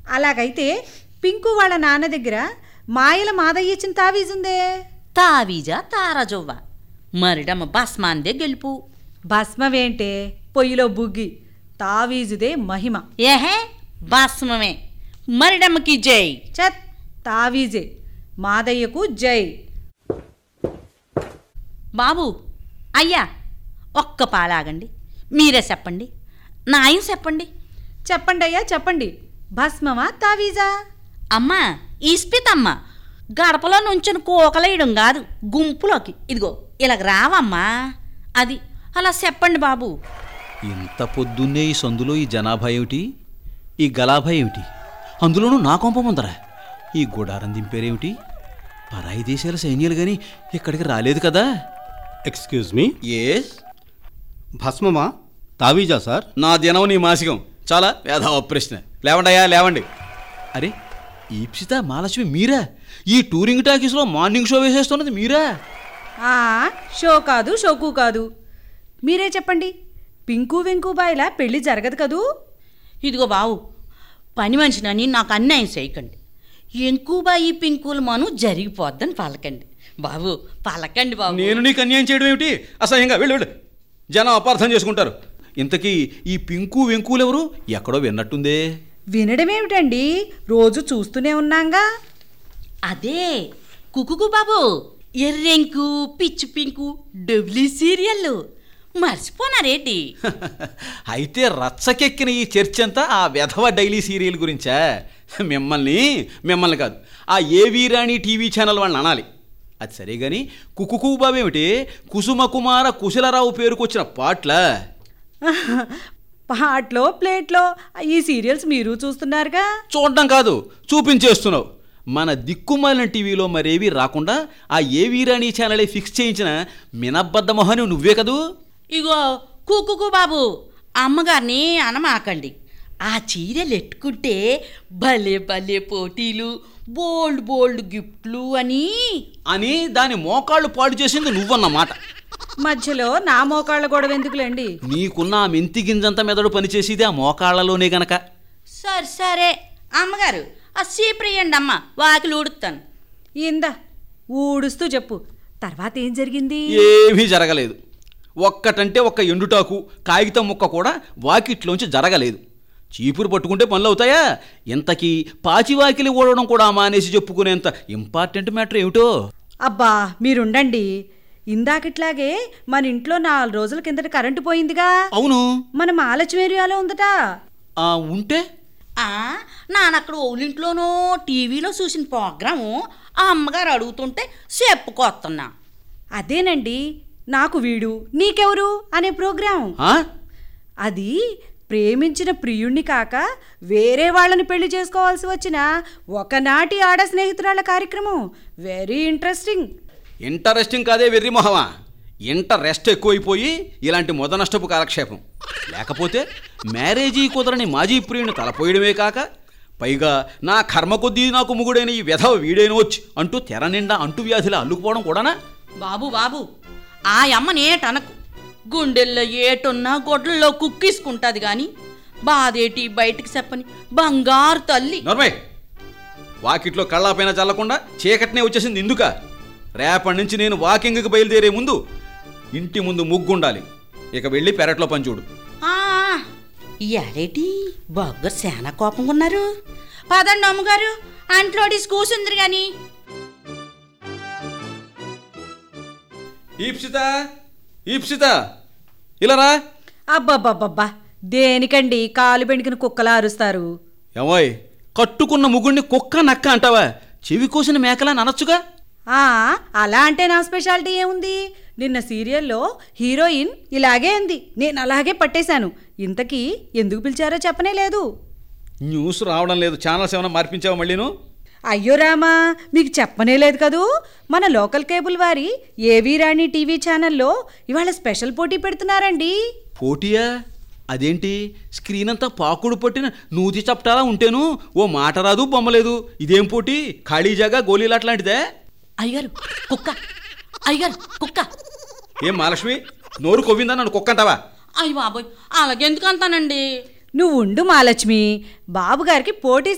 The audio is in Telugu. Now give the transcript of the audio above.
అలాగైతే పింకు వాళ్ళ నాన్న దగ్గర మాయల మాదయ్య ఇచ్చిన తావీజుందే. తావీజా తారాజువ్వ మరిడమ్మ భస్మాందే గెలుపు. భస్మవేంటే పొయ్యిలో బుగ్గి, తావీజుదే మహిమ. ఏహే భస్మమే, మరిడమ్మకి జై. చత్, తావీజే మాదయ్యకు జై. బాబు అయ్యా ఒక్క పాలాగండి, మీరే చెప్పండి, నా ఆయన చెప్పండి. చెప్పండి అయ్యా చెప్పండి, భస్మమా తావీజా? అమ్మా ఇస్పితమ్మ, గడపలో నుంచుని కోకలేయడం కాదు, గుంపులోకి ఇదిగో ఇలాగ రావమ్మా. అది అలా చెప్పండి బాబు. ఇంత పొద్దున్నే ఈ సందులో ఈ జనాభా ఏమిటి, ఈ గలాభా ఏమిటి, అందులోనూ నా కొంప ముందరా ఈ గుడారం దింపేరేమిటి? పరాయి దేశాల సైన్యాలు కానీ ఇక్కడికి రాలేదు కదా. ఎక్స్క్యూజ్ మీ, ఏస్ భస్మమా తావీజా సార్? నా దినం నీ మాసికం చాలా వేధవ ప్రశ్న. లేవండయ్యా లేవండి. అరే ఈప్సిత మహాలక్ష్మి మీరా? ఈ టూరింగ్ టాకీస్లో మార్నింగ్ షో వేసేస్తున్నది మీరా? షో కాదు, షోకు కాదు. మీరే చెప్పండి, పింకు వెంకు బాయిలా పెళ్లి జరగదు కదూ? ఇదిగో బావు, పని మనిషినని నాకు అన్యాయం చేయకండి. ఎంకుబాయి పింకుల మను జరిగిపోద్దని పలకండి బాబు, పలకండి బాబు. నేను నీకు అన్యాయం చేయడం ఏమిటి? అసహ్యంగా వెళ్ళు వెళ్ళు, జనం అపార్థం చేసుకుంటారు. ఇంతకీ ఈ పింకు వెంకులెవరు? ఎక్కడో విన్నట్టుందే. వినడమేమిటండి, రోజు చూస్తూనే ఉన్నాంగా. అదే కుకుకు బాబు, ఎర్రెంకు పిచ్చు పింకు డబ్ల్యూ సీరియల్ మర్చిపోనారేటి? అయితే రచ్చకెక్కిన ఈ చర్చ అంతా ఆ వెధవ డైలీ సీరియల్ గురించా? మిమ్మల్ని కాదు, ఆ ఏవీ రాణి టీవీ ఛానల్ వాళ్ళని అనాలి. అది సరే కానీ కుకుకు బాబేమిటి? కుసుమకుమార కుశలరావు పేరుకొచ్చిన పాటల పాటలో ప్లేట్లో ఈ సీరియల్స్ మీరు చూస్తున్నారుగా. చూడడం కాదు, చూపించేస్తున్నావు. మన దిక్కుమాలిన టీవీలో మరేవీ రాకుండా ఆ ఏవీ రాణి ఛానలే ఫిక్స్ చేయించిన మినబ్బద్ద మొహని నువ్వే కదూ. ఇగో కుకుకు బాబు, అమ్మగారిని అనమాకండి. ఆ చీరలు ఎట్టుకుంటే భలే భలే పోటీలు, బోల్డ్ బోల్డ్ గిఫ్ట్లు అని దాని మోకాళ్ళు పాడు చేసింది నువ్వన్నమాట. మధ్యలో నా మోకాళ్ళ గొడవ ఎందుకులేండి? నీకున్న ఆ మెంతి గింజంత మెదడు పనిచేసేది ఆ మోకాళ్లలోనే గనక. సరే అమ్మగారు, ఆ సీప్రియండి అమ్మ, వాకిలు ఊడుతాను. ఇందా ఊడుస్తూ చెప్పు, తర్వాత ఏం జరిగింది? ఏమీ జరగలేదు. ఒక్కటంటే ఒక్క ఎండుటాకు కాగితం ముక్క కూడా వాకిట్లోంచి జరగలేదు. చీపురు పట్టుకుంటే పనులు అవుతాయా? ఇంతకీ పాచివాకిలి ఓడడం కూడా మానేసి చెప్పుకునేంత ఇంపార్టెంట్ మ్యాటర్ ఏమిటో. అబ్బా మీరుండండి, ఇందాకట్లాగే మన ఇంట్లో 4 రోజుల కిందట కరెంటు పోయిందిగా. అవును, మన మహాలక్ష్మి ఏరియాలో ఉందట. ఉంటే నానక్కడ ఓలింట్లోనో టీవీలో చూసిన ప్రోగ్రాము ఆ అమ్మగారు అడుగుతుంటే చెప్పుకొస్తున్నా. అదేనండి, నాకు వీడు నీకెవరు అనే ప్రోగ్రాం. అది ప్రేమించిన ప్రియుణ్ణి కాక వేరే వాళ్ళని పెళ్లి చేసుకోవాల్సి వచ్చిన ఒకనాటి ఆడ స్నేహితురాళ్ళ కార్యక్రమం. వెరీ ఇంట్రెస్టింగ్ కాదే వెర్రి మొహమా, ఇంటరెస్ట్ ఎక్కువైపోయి ఇలాంటి మొదనష్టపు కాలక్షేపం. లేకపోతే మ్యారేజీ కుదరని మాజీ ప్రియుని తలపోయడమే కాక పైగా నా కర్మ కొద్దీ నాకు ముగుడైన ఈ వెధవ వీడైనవచ్చు అంటూ తెర నిండా అంటువ్యాధిలా అల్లుకుపోవడం కూడానా? బాబు ఆ అమ్మనేటనకు, గుండెల్లో ఏటున్నా గొడ్లలో కుక్కిసుకుంటుంది కానీ బాధేటి బయటికి చెప్పని బంగారు తల్లి. నర్మయ్, వాకిట్లో కళ్ళాపైన చల్లకుండా చీకటినే వచ్చేసింది ఇందుక. రేపటి నుంచి నేను వాకింగ్కి బయలుదేరే ముందు ఇంటి ముందు ముగ్గుండాలి. ఇక వెళ్ళి పెరట్లో పనిచూడు. ఏడేటి బాబుగారు చాలా కోపంగా ఉన్నారు. పదండి అమ్మగారు, అంట్లోడి కూసుందరు గాని. ఈప్సిత ఇలా రా. అబ్బబ్బబ్బబ్బా, దేనికండి కాలు బెణికిన కుక్కలా అరుస్తారు? ఏమోయ్, కట్టుకున్న ముగ్గుడిని కుక్క నక్క అంటావా? చెవి కోసిన మేకలా అనొచ్చుగా. అలా అంటే నా స్పెషాలిటీ ఏముంది? నిన్న సీరియల్లో హీరోయిన్ ఇలాగే అంది, నేను అలాగే పట్టేశాను. ఇంతకీ ఎందుకు పిలిచారో చెప్పనే లేదు. న్యూస్ రావడం లేదు, ఛానల్స్ ఏమైనా మార్పించావా మళ్ళీను? అయ్యో రామా, మీకు చెప్పనే లేదు కదూ. మన లోకల్ కేబుల్ వారి ఏవీ రాణి టీవీ ఛానల్లో ఇవాళ స్పెషల్ పోటీ పెడుతున్నారండి. పోటీయా? అదేంటి, స్క్రీన్ అంతా పాకుడు పట్టిన నూతి చప్టాలా ఉంటేను ఓ మాట రాదు బొమ్మలేదు. ఇదేం పోటీ? ఖాళీ జాగా గోళీలాట్లాంటిదే? అయ్యారు కుక్క. ఏం మహాలక్ష్మి, నోరు కొవ్విందా నన్ను కుక్క అంటావా? అయ్య బాబోయ్, అలాగెందుకు అంటానండి? నువ్వు ఉండు మహాలక్ష్మి, బాబుగారికి పోటీ